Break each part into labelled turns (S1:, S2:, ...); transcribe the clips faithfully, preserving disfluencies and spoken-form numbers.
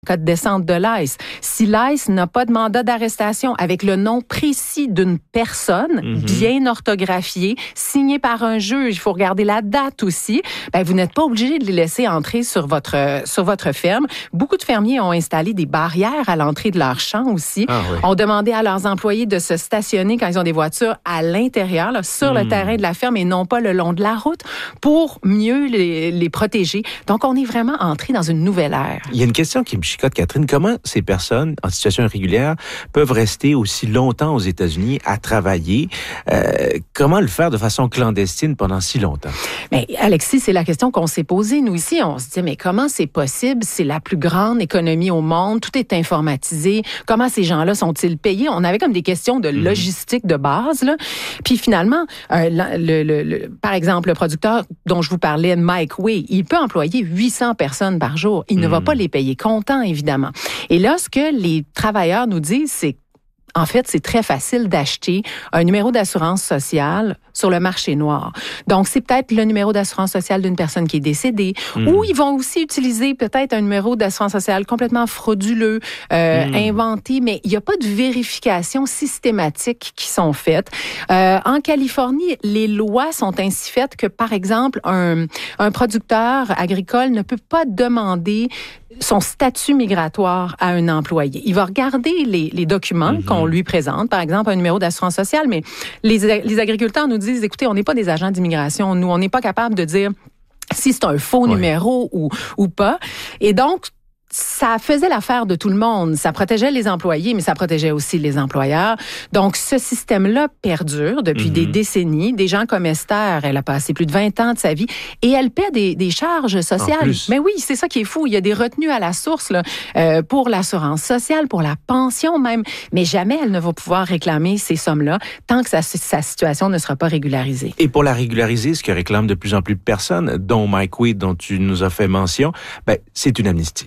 S1: cas de descente de l'I C E. Si l'I C E n'a pas de mandat d'arrestation avec le nom précis d'une personne, mm-hmm. bien orthographié, signé par un juge, il faut regarder la date aussi, ben vous n'êtes pas obligé de les laisser entrer sur votre, sur votre ferme. Beaucoup de fermiers ont installé des barrières à l'entrée de leur champ aussi. Ah, oui. Ont demandé à leurs employés de se stationner quand ils ont des voitures à l'intérieur, là, sur mm. le terrain de la ferme et non pas le long de la route pour mieux les, les protéger. Donc, on est vraiment entré dans une nouvelle ère.
S2: Il y a une question qui me chicote, Catherine. Comment ces personnes en situation irrégulière peuvent rester aussi longtemps aux États-Unis à travailler? Euh, comment le faire de façon clandestine pendant si longtemps?
S1: Mais Alexis, c'est la question qu'on s'est posée. Nous ici, on se dit, mais comment c'est possible? C'est la plus grande économie au monde. Tout est informatisé. Comment ces gens-là sont-ils payés? On avait comme des questions de logistique de base, là. Puis finalement, euh, le, le, le, par exemple, le producteur dont je vous parlais, Mike Way, il peut employer huit cents personnes par jour. Il mmh. ne va pas les payer comptant, évidemment. Et là, ce que les travailleurs nous disent, c'est en fait, c'est très facile d'acheter un numéro d'assurance sociale sur le marché noir. Donc, c'est peut-être le numéro d'assurance sociale d'une personne qui est décédée, mmh. ou ils vont aussi utiliser peut-être un numéro d'assurance sociale complètement frauduleux, euh, mmh. inventé, mais il n'y a pas de vérification systématique qui sont faites. Euh, en Californie, les lois sont ainsi faites que, par exemple, un, un producteur agricole ne peut pas demander son statut migratoire à un employé. Il va regarder les, les documents mm-hmm. qu'on lui présente, par exemple un numéro d'assurance sociale, mais les, les agriculteurs nous disent, écoutez, on n'est pas des agents d'immigration, nous, on n'est pas capable de dire si c'est un faux oui. numéro ou, ou pas. Et donc, ça faisait l'affaire de tout le monde. Ça protégeait les employés, mais ça protégeait aussi les employeurs. Donc, ce système-là perdure depuis mm-hmm. des décennies. Des gens comme Esther, elle a passé plus de vingt ans de sa vie et elle paie des, des charges sociales. Mais oui, c'est ça qui est fou. Il y a des retenues à la source là, euh, pour l'assurance sociale, pour la pension même. Mais jamais elle ne va pouvoir réclamer ces sommes-là tant que sa, sa situation ne sera pas régularisée.
S2: Et pour la régulariser, ce que réclament de plus en plus de personnes, dont Mike Way, dont tu nous as fait mention, ben, c'est une amnistie.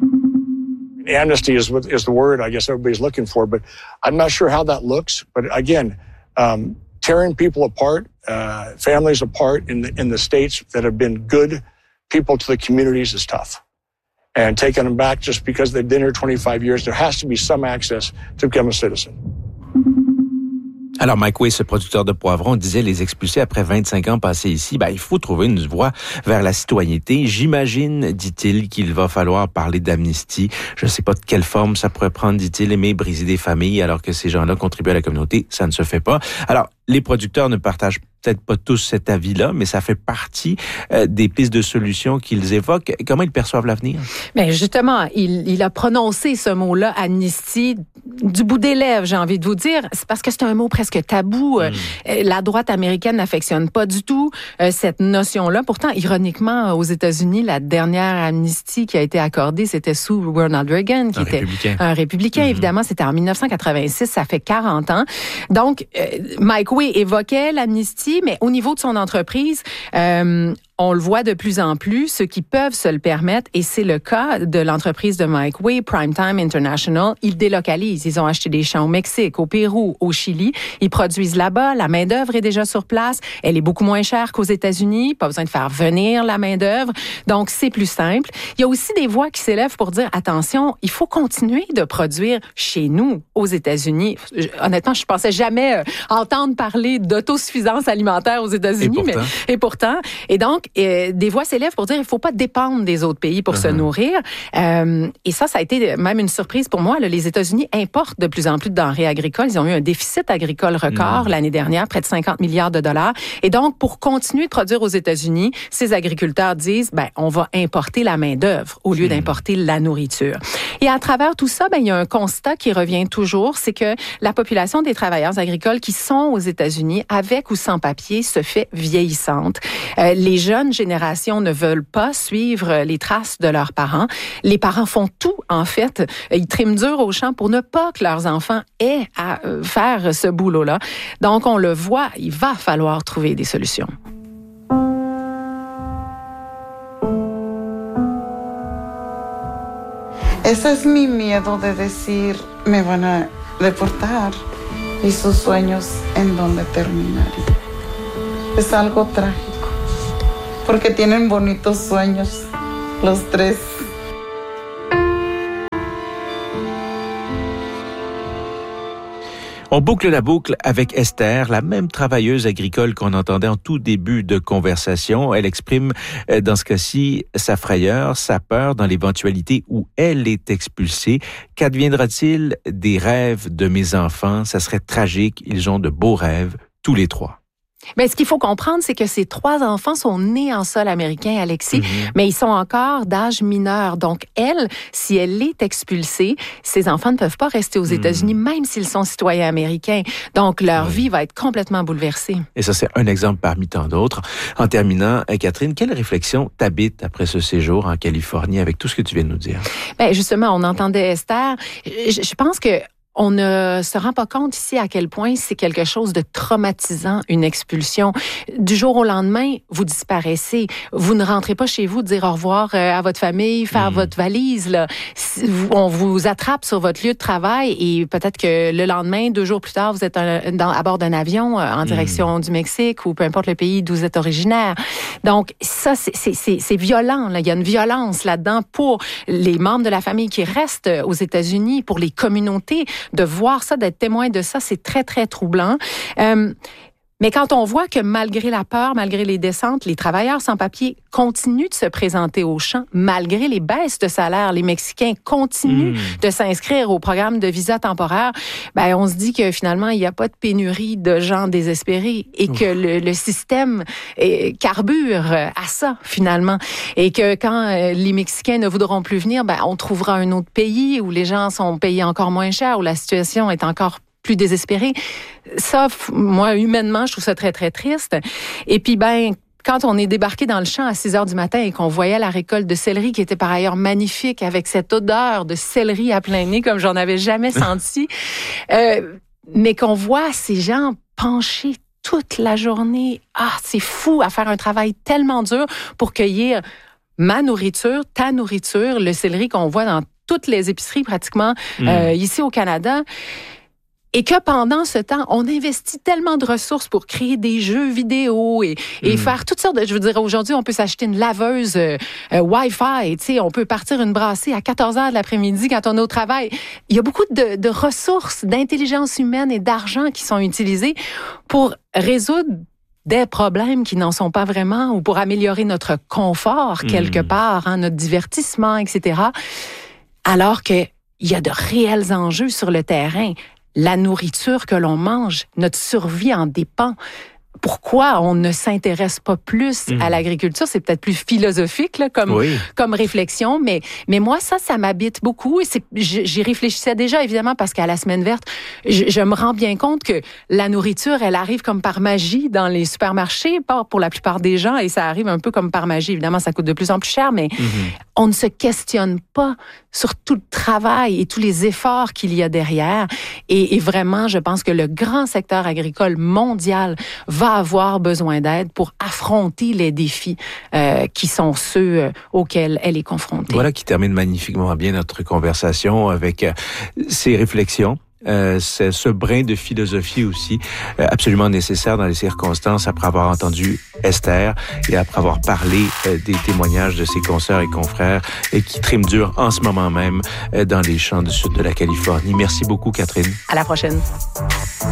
S3: Amnesty is is the word I guess everybody's looking for, but I'm not sure how that looks. But again, um, tearing people apart, uh, families apart in the in the states that have been good people to the communities is tough. And taking them back just because they've been here twenty-five years, there has to be some access to become a citizen.
S2: Alors, Mike Way, ce producteur de poivrons, disait les expulser après vingt-cinq ans passés ici. Ben, il faut trouver une voie vers la citoyenneté. J'imagine, dit-il, qu'il va falloir parler d'amnistie. Je ne sais pas de quelle forme ça pourrait prendre, dit-il, aimer briser des familles alors que ces gens-là contribuent à la communauté. Ça ne se fait pas. Alors, les producteurs ne partagent peut-être pas tous cet avis-là, mais ça fait partie euh, des pistes de solutions qu'ils évoquent. Comment ils perçoivent l'avenir?
S1: Bien, justement, il, il a prononcé ce mot-là, amnistie, du bout des lèvres, j'ai envie de vous dire. C'est parce que c'est un mot presque tabou. Mm. Euh, la droite américaine n'affectionne pas du tout euh, cette notion-là. Pourtant, ironiquement, aux États-Unis, la dernière amnistie qui a été accordée, c'était sous Ronald Reagan, qui
S2: un
S1: était
S2: républicain.
S1: un républicain, mm-hmm. évidemment. C'était en dix-neuf cent quatre-vingt-six, ça fait quarante ans. Donc, euh, Mike Way évoquait l'amnistie, mais au niveau de son entreprise, euh, on le voit de plus en plus, ceux qui peuvent se le permettre, et c'est le cas de l'entreprise de Mike Way, Primetime International. Ils délocalisent. Ils ont acheté des champs au Mexique, au Pérou, au Chili. Ils produisent là-bas. La main-d'œuvre est déjà sur place. Elle est beaucoup moins chère qu'aux États-Unis. Pas besoin de faire venir la main-d'œuvre. Donc, c'est plus simple. Il y a aussi des voix qui s'élèvent pour dire, attention, il faut continuer de produire chez nous, aux États-Unis. Honnêtement, je pensais jamais entendre parler d'autosuffisance alimentaire aux États-Unis.
S2: Et pourtant.
S1: Mais, et pourtant. Et donc, Et des voix s'élèvent pour dire qu'il ne faut pas dépendre des autres pays pour uh-huh. se nourrir. Euh, et ça, ça a été même une surprise pour moi. Là, les États-Unis importent de plus en plus de denrées agricoles. Ils ont eu un déficit agricole record mmh. l'année dernière, près de cinquante milliards de dollars. Et donc, pour continuer de produire aux États-Unis, ces agriculteurs disent, ben, on va importer la main-d'œuvre au lieu mmh. d'importer la nourriture. Et à travers tout ça, ben, il y a un constat qui revient toujours, c'est que la population des travailleurs agricoles qui sont aux États-Unis, avec ou sans papier, se fait vieillissante. Euh, les jeunes générations ne veulent pas suivre les traces de leurs parents. Les parents font tout, en fait. Ils triment dur au champ pour ne pas que leurs enfants aient à faire ce boulot-là. Donc, on le voit, il va falloir trouver des solutions.
S4: Ese es mi miedo de decir, me van a deportar y sus sueños en donde terminar. Es algo trágico. Porque tienen bonitos sueños, los tres.
S2: On boucle la boucle avec Esther, la même travailleuse agricole qu'on entendait en tout début de conversation. Elle exprime dans ce cas-ci sa frayeur, sa peur dans l'éventualité où elle est expulsée. Qu'adviendra-t-il des rêves de mes enfants? Ça serait tragique. Ils ont de beaux rêves, tous les trois.
S1: Mais ce qu'il faut comprendre, c'est que ces trois enfants sont nés en sol américain, Alexis, mm-hmm. mais ils sont encore d'âge mineur. Donc, elle, si elle est expulsée, ces enfants ne peuvent pas rester aux mm. États-Unis, même s'ils sont citoyens américains. Donc, leur oui. vie va être complètement bouleversée.
S2: Et ça, c'est un exemple parmi tant d'autres. En terminant, Catherine, quelle réflexion t'habite après ce séjour en Californie avec tout ce que tu viens de nous dire?
S1: Bien, justement, on entendait Esther. Je, je pense que on ne se rend pas compte ici à quel point c'est quelque chose de traumatisant, une expulsion. Du jour au lendemain, vous disparaissez. Vous ne rentrez pas chez vous dire au revoir à votre famille, faire mmh. votre valise. Là. On vous attrape sur votre lieu de travail et peut-être que le lendemain, deux jours plus tard, vous êtes un, dans, à bord d'un avion en direction mmh. du Mexique ou peu importe le pays d'où vous êtes originaire. Donc ça, c'est, c'est, c'est, c'est violent. Là. Il y a une violence là-dedans pour les membres de la famille qui restent aux États-Unis, pour les communautés. De voir ça, d'être témoin de ça, c'est très, très troublant. Euh, mais quand on voit que malgré la peur, malgré les descentes, les travailleurs sans-papiers continuent de se présenter aux champs, malgré les baisses de salaire, les Mexicains continuent mmh. de s'inscrire au programme de visa temporaire, ben on se dit que finalement, il n'y a pas de pénurie de gens désespérés et Ouf. que le, le système est, carbure à ça, finalement. Et que quand euh, les Mexicains ne voudront plus venir, ben on trouvera un autre pays où les gens sont payés encore moins cher, où la situation est encore plus désespérée. Ça, moi, humainement, je trouve ça très, très triste. Et puis, ben, quand on est débarqué dans le champ à six heures du matin et qu'on voyait la récolte de céleri, qui était par ailleurs magnifique, avec cette odeur de céleri à plein nez, comme j'en avais jamais senti, euh, mais qu'on voit ces gens penchés toute la journée. Ah, c'est fou à faire un travail tellement dur pour cueillir ma nourriture, ta nourriture, le céleri qu'on voit dans toutes les épiceries pratiquement mmh. euh, ici au Canada. Et que pendant ce temps, on investit tellement de ressources pour créer des jeux vidéo et, et mmh. faire toutes sortes de... Je veux dire, aujourd'hui, on peut s'acheter une laveuse euh, euh, Wi-Fi, tu sais, on peut partir une brassée à quatorze heures de l'après-midi quand on est au travail. Il y a beaucoup de, de ressources, d'intelligence humaine et d'argent qui sont utilisées pour résoudre des problèmes qui n'en sont pas vraiment ou pour améliorer notre confort quelque mmh. part, hein, notre divertissement, et cetera. Alors qu'il y a de réels enjeux sur le terrain. La nourriture que l'on mange, notre survie en dépend. Pourquoi on ne s'intéresse pas plus mmh. à l'agriculture? C'est peut-être plus philosophique là, comme, oui. comme réflexion, mais, mais moi, ça, ça m'habite beaucoup. Et c'est, j'y réfléchissais déjà, évidemment, parce qu'à la Semaine verte, je, je me rends bien compte que la nourriture, elle arrive comme par magie dans les supermarchés, pas pour la plupart des gens, et ça arrive un peu comme par magie. Évidemment, ça coûte de plus en plus cher, mais mmh. on ne se questionne pas sur tout le travail et tous les efforts qu'il y a derrière. Et, et vraiment, je pense que le grand secteur agricole mondial va avoir besoin d'aide pour affronter les défis euh, qui sont ceux euh, auxquels elle est confrontée.
S2: Voilà qui termine magnifiquement bien notre conversation avec euh, ces réflexions. Euh, c'est ce brin de philosophie aussi euh, absolument nécessaire dans les circonstances après avoir entendu Esther et après avoir parlé euh, des témoignages de ses consoeurs et confrères et qui triment dur en ce moment même euh, dans les champs du sud de la Californie. Merci beaucoup, Catherine.
S1: À la prochaine.